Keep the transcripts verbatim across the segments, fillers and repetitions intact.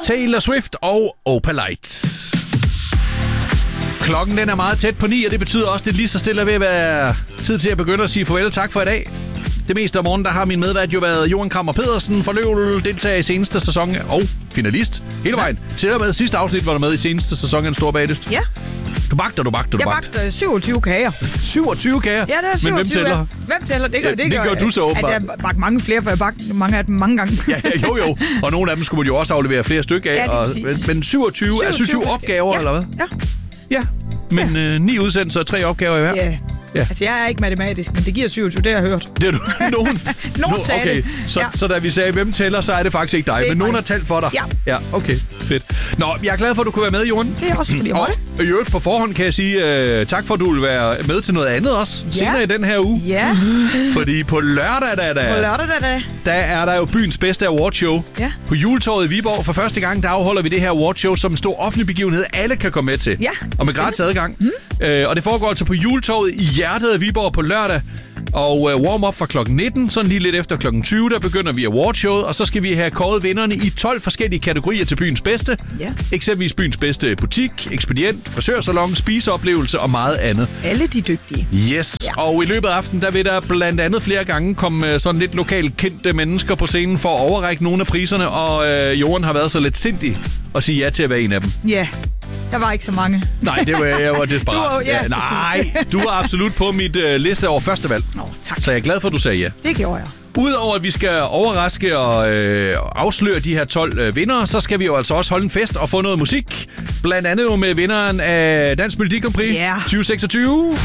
Taylor Swift og Opalite. Klokken den er meget tæt på ni, og det betyder også, at det lige så stille er ved at være tid til at begynde at sige farvel og tak for i dag. Det meste af morgenen, der har min medvært jo været Johan Krammer Pedersen, forløvel, deltager i seneste sæson og finalist hele vejen. Ja. Til og med sidste afsnit var du med i seneste sæson af En Stor Bagdyst. Ja. Du bagte, du bagte, du Jeg bagte. bagte syvogtyve kager. syvogtyve kager? Ja, det er syvogtyve. Men hvem tæller? Ja. Hvem tæller? Det gør, ja, det det gør, gør du så åbenbart. Altså, jeg bagte mange flere, for jeg bagte mange af dem mange gange. ja, ja, jo, jo. Og nogle af dem skulle man jo også aflevere flere stykker af. Ja, og, men, men syvogtyve, er syvogtyve opgaver, ja. eller hvad? Ja. Ja. Men ja. Øh, ni udsendelser og tre opgaver i hver? Ja. Ja. Altså, jeg er ikke matematisk, men det giver syvogtyve, det har jeg hørt. Det er du. Nogen, nogen no, sagde okay. det. Så, ja. så da vi sagde, hvem tæller, så er det faktisk ikke dig. Men ikke nogen mig. Har talt for dig. Ja. Ja, okay. Fedt. Nå, jeg er glad for, at du kunne være med, Johan. Det er også fordi jeg Og i øvrigt på forhånd kan jeg sige uh, tak for, at du vil være med til noget andet også. Ja. Senere i den her uge. Ja. Fordi på lørdag, da, da, på lørdag, da, da. der er der jo byens bedste awardshow. Ja. På Juletorvet i Viborg for første gang, der afholder vi det her awardshow som en stor offentlig begivenhed. Alle kan komme med til. Ja. Og med gratis adgang. Mm. Uh, og det foregår altså på Juletorvet i hjertet af Viborg på lørdag. Og uh, warm-up fra klokken nitten, sådan lige lidt efter klokken tyve, der begynder vi awardshowet, og så skal vi have kåret vinderne i tolv forskellige kategorier til byens bedste. Ja. Eksempelvis byens bedste butik, ekspedient, frisørsalon, spiseoplevelse og meget andet. Alle de dygtige. Yes, ja. Og i løbet af aftenen, der vil der blandt andet flere gange komme uh, sådan lidt lokalt kendte mennesker på scenen for at overrække nogle af priserne, og uh, Johan har været så lidt sindig at sige ja til at være en af dem. Ja. Der var ikke så mange. Nej, det var, jeg var desperat. Du var, ja, ja, nej, du var absolut på mit uh, liste over første valg. Nå, tak. Så jeg er glad for, at du sagde ja. Det gjorde jeg. Udover at vi skal overraske og øh, afsløre de her tolv øh, vindere, så skal vi jo altså også holde en fest og få noget musik. Blandt andet jo med vinderen af Dansk Melodi Grand Prix yeah. tyve seksogtyve.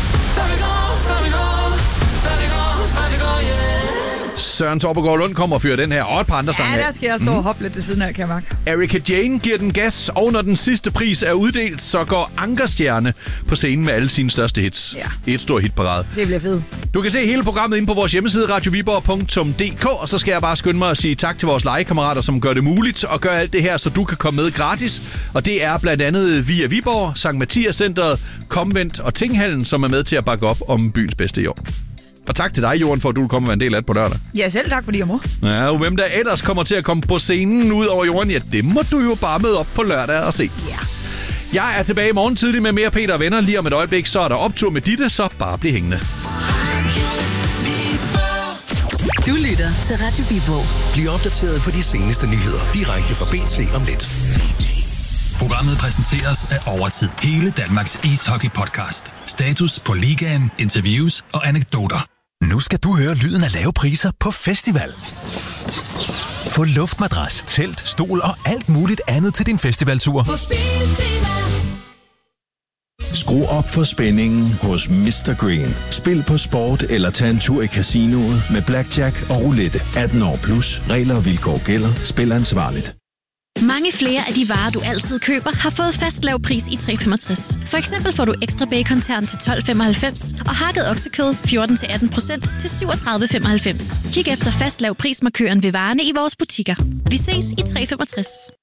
Søren Torpegaard Lund kommer og fyrer den her, og et par andre sange. Ja, der skal jeg stå og hoppe lidt ved siden af, kan jeg mærke. Erika Jane giver den gas, og når den sidste pris er uddelt, så går Ankerstjerne på scenen med alle sine største hits. Ja. Et stort hitparade. Det bliver fedt. Du kan se hele programmet inde på vores hjemmeside radio viborg punktum d k, og så skal jeg bare skynde mig at sige tak til vores legekammerater, som gør det muligt og gør alt det her, så du kan komme med gratis. Og det er blandt andet Via Viborg, Sankt Mathias Centeret, Komvent og Tinghallen, som er med til at bakke op om byens bedste i år. Og tak til dig, Johan, for at du vil komme og være en del af det på lørdag. Ja, selv tak, fordi jeg må. Ja, og hvem der ellers kommer til at komme på scenen ud over Johan, ja, det må du jo bare med op på lørdag og se. Ja. Jeg er tilbage i morgen tidlig med mere Peter og Venner. Lige om et øjeblik, så er der optur med Ditte, så bare bliv hængende. Du lytter til Radio Viborg. Bliv opdateret på de seneste nyheder direkte fra B T om lidt. Programmet præsenteres af Overtid. Hele Danmarks ishockey-podcast. Status på ligaen, interviews og anekdoter. Nu skal du høre lyden af lave priser på festival. Få luftmadras, telt, stol og alt muligt andet til din festivaltur. Skru op for spændingen hos mister Green. Spil på sport eller tag en tur i casinoet med blackjack og roulette. atten år plus. Regler og vilkår gælder. Spil ansvarligt. Mange flere af de varer, du altid køber, har fået fast lav pris i tre komma femogtres. For eksempel får du ekstra bacon-tern til tolv komma femoghalvfems og hakket oksekød fjorten til atten procent til syvogtredive komma femoghalvfems. Kig efter fast lav prismarkøren ved varerne i vores butikker. Vi ses i tre komma femogtres.